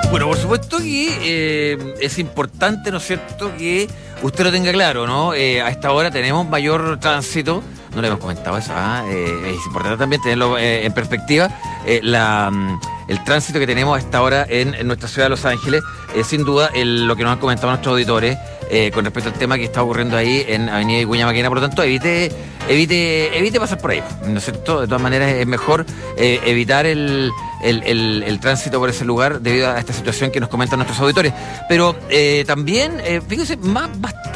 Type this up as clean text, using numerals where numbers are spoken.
Bueno, por supuesto que es importante, ¿no es cierto?, que usted lo tenga claro, ¿no? A esta hora tenemos mayor tránsito, no le hemos comentado eso, es importante también tenerlo en perspectiva. El tránsito que tenemos a esta hora en nuestra ciudad de Los Ángeles, sin duda, lo que nos han comentado nuestros auditores con respecto al tema que está ocurriendo ahí en Avenida Vicuña Maquena. Por lo tanto, evite pasar por ahí, ¿no es cierto? De todas maneras, es mejor evitar el tránsito por ese lugar debido a esta situación que nos comentan nuestros auditores. Pero también, fíjense, bastante